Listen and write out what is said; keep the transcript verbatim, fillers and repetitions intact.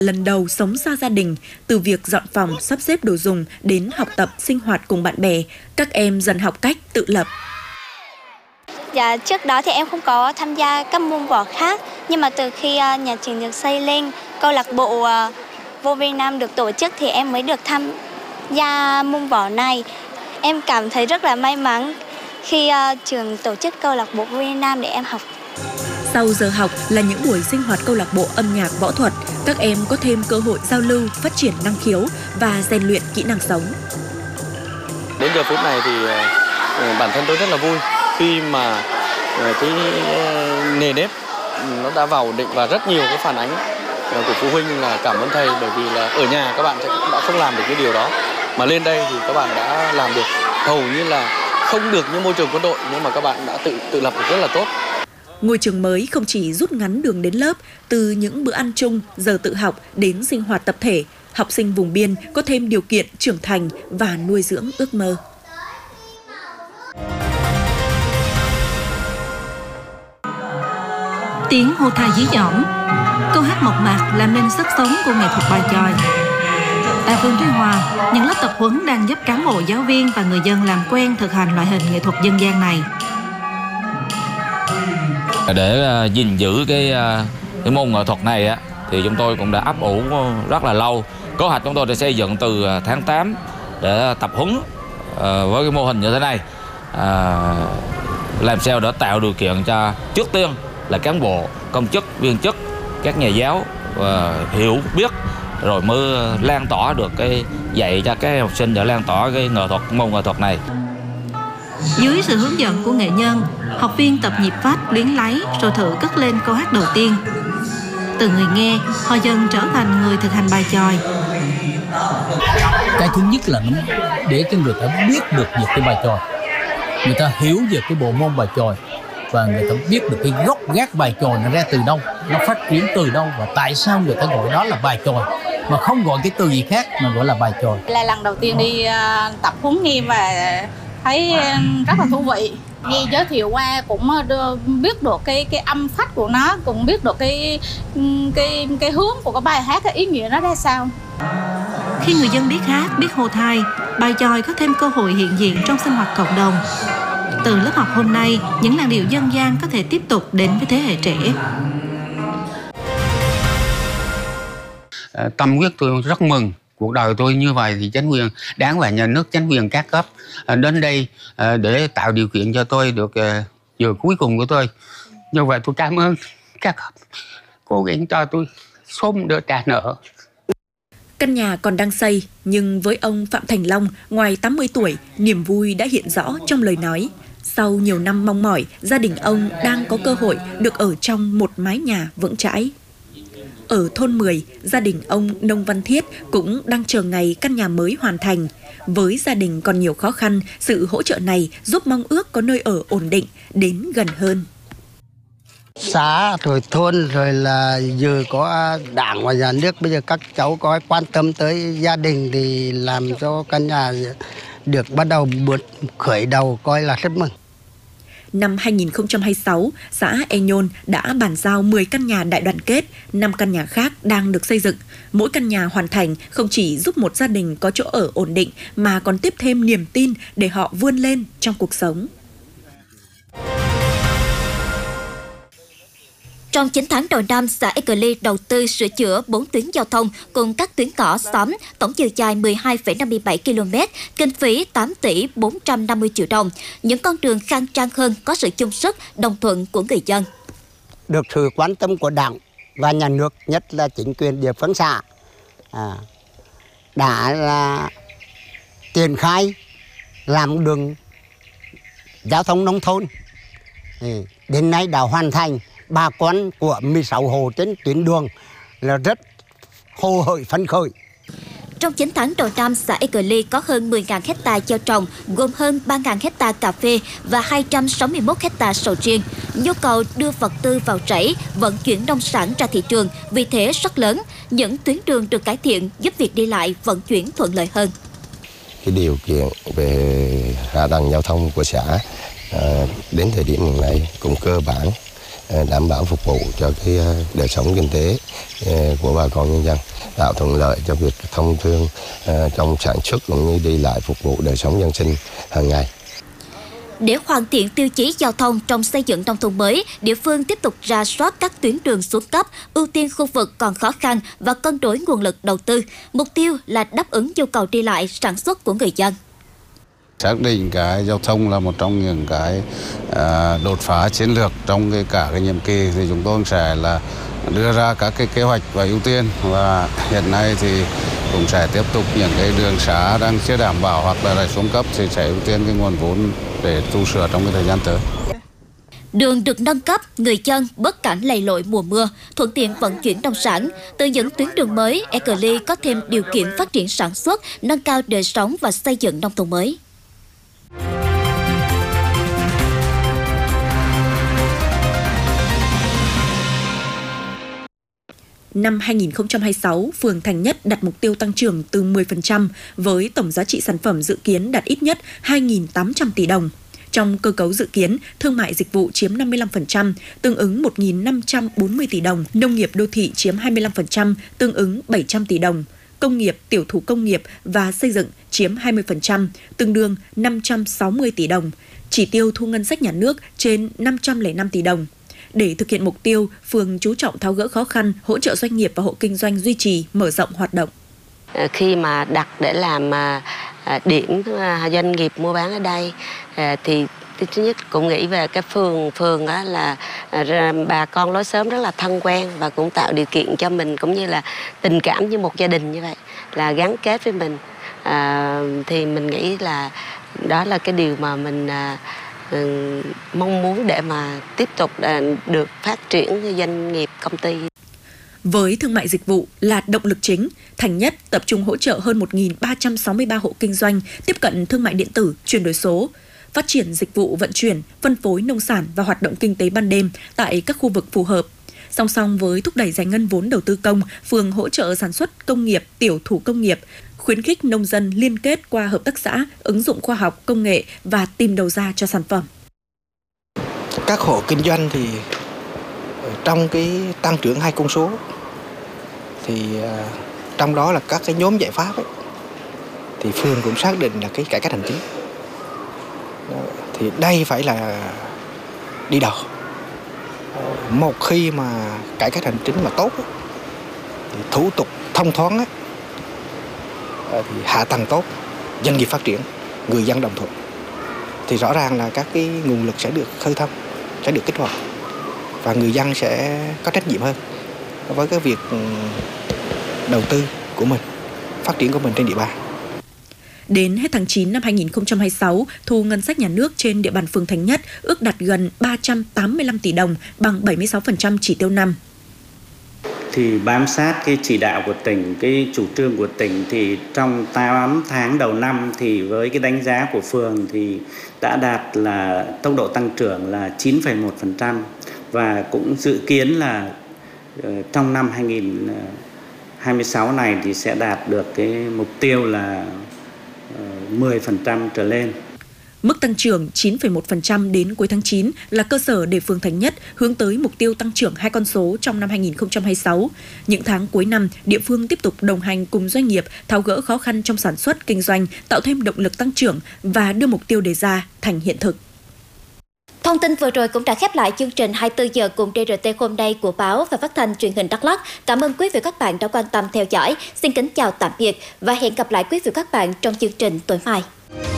Lần đầu sống xa gia đình, từ việc dọn phòng, sắp xếp đồ dùng đến học tập, sinh hoạt cùng bạn bè, các em dần học cách tự lập. Dạ, trước đó thì em không có tham gia các môn võ khác, nhưng mà từ khi nhà trường được xây lên, câu lạc bộ vô Việt Nam được tổ chức thì em mới được tham gia môn võ này. Em cảm thấy rất là may mắn khi trường tổ chức câu lạc bộ vô Việt Nam để em học. Sau giờ học là những buổi sinh hoạt câu lạc bộ âm nhạc võ thuật, các em có thêm cơ hội giao lưu, phát triển năng khiếu và rèn luyện kỹ năng sống. Đến giờ phút này thì bản thân tôi rất là vui khi mà cái nề nếp nó đã vào ổn định và rất nhiều cái phản ánh của phụ huynh là cảm ơn thầy, bởi vì là ở nhà các bạn đã không làm được cái điều đó, mà lên đây thì các bạn đã làm được, hầu như là không được như môi trường quân đội nhưng mà các bạn đã tự tự lập được rất là tốt. Ngôi trường mới không chỉ rút ngắn đường đến lớp, từ những bữa ăn chung, giờ tự học đến sinh hoạt tập thể, học sinh vùng biên có thêm điều kiện trưởng thành và nuôi dưỡng ước mơ. Tiếng hô tha dí dỏm, câu hát mộc mạc làm nên sức sống của nghệ thuật bài chòi. Tại phường Tuy Hòa, những lớp tập huấn đang giúp cán bộ, giáo viên và người dân làm quen thực hành loại hình nghệ thuật dân gian này. Để uh, gìn giữ cái uh, cái môn nghệ thuật này á, thì chúng tôi cũng đã ấp ủ rất là lâu. Kế hoạch chúng tôi đã xây dựng từ tháng tám để tập huấn uh, với cái mô hình như thế này, uh, làm sao để tạo điều kiện cho trước tiên là cán bộ, công chức, viên chức, các nhà giáo uh, hiểu biết, rồi mới lan tỏa được cái dạy cho các học sinh để lan tỏa cái nghệ thuật môn nghệ thuật này. Dưới sự hướng dẫn của nghệ nhân, học viên tập nhịp phách, luyến láy rồi thử cất lên câu hát đầu tiên. Từ người nghe, họ dần trở thành người thực hành bài chòi. Cái thứ nhất là nó để cho người ta biết được về cái bài chòi, người ta hiểu về cái bộ môn bài chòi và người ta biết được cái gốc gác bài chòi nó ra từ đâu, nó phát triển từ đâu và tại sao người ta gọi đó là bài chòi mà không gọi cái từ gì khác mà gọi là bài chòi. Là lần đầu tiên đi uh, tập huấn nghe và thấy rất là thú vị. Nghe giới thiệu qua cũng đưa, biết được cái cái âm phách của nó, cũng biết được cái cái cái hướng của cái bài hát, cái ý nghĩa nó ra sao. Khi người dân biết hát, biết hô thai, bài chòi có thêm cơ hội hiện diện trong sinh hoạt cộng đồng. Từ lớp học hôm nay, những làn điệu dân gian có thể tiếp tục đến với thế hệ trẻ. Tâm huyết tôi rất mừng. Cuộc đời tôi như vậy thì chính quyền, Đảng và Nhà nước, chính quyền các cấp đến đây để tạo điều kiện cho tôi được giờ cuối cùng của tôi. Như vậy tôi cảm ơn các cấp cố gắng cho tôi sớm được trả nợ. Căn nhà còn đang xây, nhưng với ông Phạm Thành Long, ngoài tám mươi tuổi, niềm vui đã hiện rõ trong lời nói. Sau nhiều năm mong mỏi, gia đình ông đang có cơ hội được ở trong một mái nhà vững chãi. Ở thôn mười, gia đình ông Nông Văn Thiết cũng đang chờ ngày căn nhà mới hoàn thành. Với gia đình còn nhiều khó khăn, sự hỗ trợ này giúp mong ước có nơi ở ổn định đến gần hơn. Xã rồi thôn rồi là giờ có Đảng và Nhà nước, bây giờ các cháu có quan tâm tới gia đình thì làm cho căn nhà được bắt đầu bước khởi đầu, coi là rất mừng. Năm hai nghìn không trăm hai mươi sáu, xã E Nhôn đã bàn giao mười căn nhà đại đoàn kết, năm căn nhà khác đang được xây dựng. Mỗi căn nhà hoàn thành không chỉ giúp một gia đình có chỗ ở ổn định mà còn tiếp thêm niềm tin để họ vươn lên trong cuộc sống. Trong chín tháng đầu năm, xã Eckley đầu tư sửa chữa bốn tuyến giao thông cùng các tuyến ngõ xóm, tổng chiều dài mười hai phẩy năm mươi bảy ki lô mét, kinh phí tám tỷ bốn trăm năm mươi triệu đồng. Những con đường khang trang hơn có sự chung sức, đồng thuận của người dân. Được sự quan tâm của Đảng và Nhà nước, nhất là chính quyền địa phương xã, à, đã là triển khai làm đường giao thông nông thôn. Đến nay đã hoàn thành. Bà con của mười sáu hộ trên tuyến đường là rất hồ hởi phấn khởi. Trong chín tháng đầu năm, xã Eckley có hơn mười nghìn hectare gieo trồng, gồm hơn ba nghìn hectare cà phê và hai trăm sáu mươi mốt hectare sầu riêng. Nhu cầu đưa vật tư vào rẫy, vận chuyển nông sản ra thị trường vì thế rất lớn. Những tuyến đường được cải thiện giúp việc đi lại, vận chuyển thuận lợi hơn. Cái điều kiện về hạ tầng giao thông của xã à, đến thời điểm này cũng cơ bản đảm bảo phục vụ cho cái đời sống kinh tế của bà con nhân dân, tạo thuận lợi cho việc thông thương trong sản xuất cũng như đi lại phục vụ đời sống dân sinh hàng ngày. Để hoàn thiện tiêu chí giao thông trong xây dựng nông thôn mới, địa phương tiếp tục rà soát các tuyến đường xuống cấp, ưu tiên khu vực còn khó khăn và cân đối nguồn lực đầu tư. Mục tiêu là đáp ứng nhu cầu đi lại, sản xuất của người dân. Xác định cái giao thông là một trong những cái à, đột phá chiến lược trong cái cả cái nhiệm kỳ, thì chúng tôi sẽ là đưa ra các cái kế hoạch và ưu tiên, và hiện nay thì cũng sẽ tiếp tục những cái đường xá đang chưa đảm bảo hoặc là xuống cấp thì sẽ ưu tiên cái nguồn vốn để tu sửa trong cái thời gian tới. Đường được nâng cấp, người dân bớt cảnh lầy lội mùa mưa, thuận tiện vận chuyển nông sản. Từ những tuyến đường mới, Ecoli có thêm điều kiện phát triển sản xuất, nâng cao đời sống và xây dựng nông thôn mới. Năm hai nghìn không trăm hai mươi sáu, phường Thành Nhất đặt mục tiêu tăng trưởng từ mười phần trăm với tổng giá trị sản phẩm dự kiến đạt ít nhất hai nghìn tám trăm tỷ đồng. Trong cơ cấu dự kiến, thương mại dịch vụ chiếm năm mươi lăm phần trăm, tương ứng một nghìn năm trăm bốn mươi tỷ đồng, nông nghiệp đô thị chiếm hai mươi lăm phần trăm, tương ứng bảy trăm tỷ đồng, công nghiệp, tiểu thủ công nghiệp và xây dựng chiếm hai mươi phần trăm, tương đương năm trăm sáu mươi tỷ đồng, chỉ tiêu thu ngân sách nhà nước trên năm trăm lẻ năm tỷ đồng. Để thực hiện mục tiêu, phường chú trọng tháo gỡ khó khăn, hỗ trợ doanh nghiệp và hộ kinh doanh duy trì, mở rộng hoạt động. Khi mà đặt để làm điểm doanh nghiệp mua bán ở đây thì thứ nhất cũng nghĩ về cái phường phường đó là bà con lối xóm rất là thân quen và cũng tạo điều kiện cho mình cũng như là tình cảm như một gia đình như vậy, là gắn kết với mình. À, thì mình nghĩ là đó là cái điều mà mình à, mong muốn để mà tiếp tục được phát triển doanh nghiệp công ty. Với thương mại dịch vụ là động lực chính, Thành Nhất tập trung hỗ trợ hơn một nghìn ba trăm sáu mươi ba hộ kinh doanh tiếp cận thương mại điện tử, chuyển đổi số, phát triển dịch vụ vận chuyển, phân phối nông sản và hoạt động kinh tế ban đêm tại các khu vực phù hợp. Song song với thúc đẩy giải ngân vốn đầu tư công, phường hỗ trợ sản xuất công nghiệp, tiểu thủ công nghiệp, khuyến khích nông dân liên kết qua hợp tác xã, ứng dụng khoa học, công nghệ và tìm đầu ra cho sản phẩm. Các hộ kinh doanh thì trong cái tăng trưởng hai con số thì trong đó là các cái nhóm giải pháp ấy, thì phường cũng xác định là cái cải cách hành chính. Thì đây phải là đi đầu. Một khi mà cải cách hành chính mà tốt ấy, thì thủ tục thông thoáng ấy, thì hạ tầng tốt, doanh nghiệp phát triển, người dân đồng thuận, thì rõ ràng là các cái nguồn lực sẽ được khơi thông, sẽ được kích hoạt và người dân sẽ có trách nhiệm hơn với cái việc đầu tư của mình, phát triển của mình trên địa bàn. Đến hết tháng chín năm hai nghìn không trăm hai mươi sáu, thu ngân sách nhà nước trên địa bàn phường Thành Nhất ước đạt gần ba trăm tám mươi lăm tỷ đồng, bằng bảy mươi sáu phần trăm chỉ tiêu năm. Thì bám sát cái chỉ đạo của tỉnh, cái chủ trương của tỉnh thì trong tám tháng đầu năm thì với cái đánh giá của phường thì đã đạt là tốc độ tăng trưởng là chín phẩy một phần trăm và cũng dự kiến là trong năm hai nghìn không trăm hai mươi sáu này thì sẽ đạt được cái mục tiêu là mười phần trăm trở lên. Mức tăng trưởng chín phẩy một phần trăm đến cuối tháng chín là cơ sở để phường Thành Nhất hướng tới mục tiêu tăng trưởng hai con số trong năm hai nghìn không trăm hai mươi sáu. Những tháng cuối năm, địa phương tiếp tục đồng hành cùng doanh nghiệp tháo gỡ khó khăn trong sản xuất, kinh doanh, tạo thêm động lực tăng trưởng và đưa mục tiêu đề ra thành hiện thực. Thông tin vừa rồi cũng đã khép lại chương trình hai mươi tư giờ cùng đê rờ tê hôm nay của báo và phát thanh truyền hình Đắk Lắk. Cảm ơn quý vị và các bạn đã quan tâm theo dõi. Xin kính chào tạm biệt và hẹn gặp lại quý vị và các bạn trong chương trình tối mai.